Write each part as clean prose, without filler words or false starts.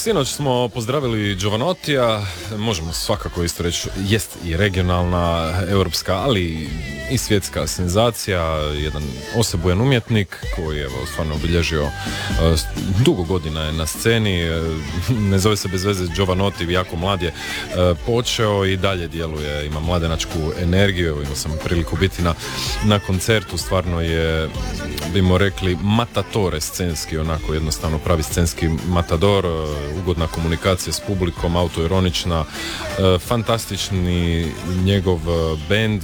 Sinoć smo pozdravili Jovanotija, možemo svakako isto reći, jest i regionalna, europska, ali i svjetska senzacija, jedan osebujan umjetnik koji je stvarno obilježio dugo godina je na sceni, ne zove se bez veze Jovanoti, jako mlad je počeo i dalje djeluje, ima mladenačku energiju, imao sam priliku biti na koncertu, stvarno je, bimo rekli, matatore scenski, onako jednostavno pravi scenski matador, ugodna komunikacija s publikom, autoironična, fantastični njegov band,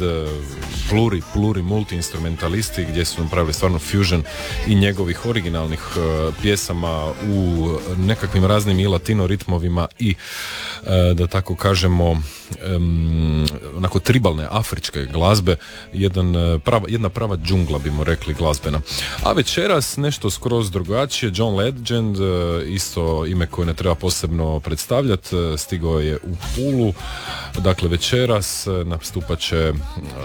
multi-instrumentalisti gdje su napravili stvarno fusion i njegovih originalnih pjesama u nekakvim raznim i latino ritmovima i da tako kažemo onako tribalne afričke glazbe, jedna prava džungla bimo rekli glazbena. A večeras nešto skroz drugačije, John Legend, isto ime koje ne treba posebno predstavljati, stigao je u Pulu, dakle večeras nastupat će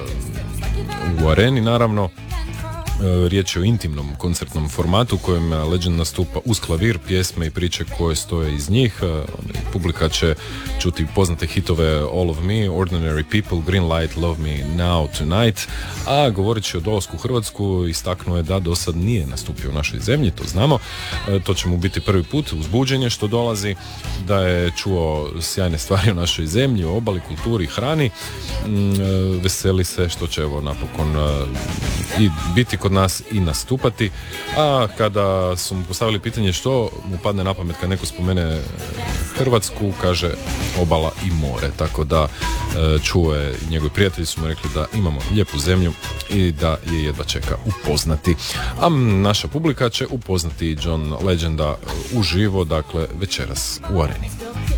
u areni naravno. Riječ je o intimnom koncertnom formatu u kojem Legend nastupa uz klavir, pjesme i priče koje stoje iz njih. Publika će čuti poznate hitove All of Me, Ordinary People, Green Light, Love Me Now Tonight, a govoreći o dolasku u Hrvatsku istaknuo je da do sad nije nastupio u našoj zemlji, to znamo. To će mu biti prvi put, uzbuđenje što dolazi, da je čuo sjajne stvari o našoj zemlji, o obali, kulturi, hrani. Veseli se što će evo napokon i biti kod nas i nastupati, a kada su mu postavili pitanje što mu padne na pamet kad neko spomene Hrvatsku, kaže obala i more, tako da čuo je, njegovi prijatelji su mu rekli da imamo lijepu zemlju i da je jedva čeka upoznati. A naša publika će upoznati John Legenda uživo, dakle večeras u areni.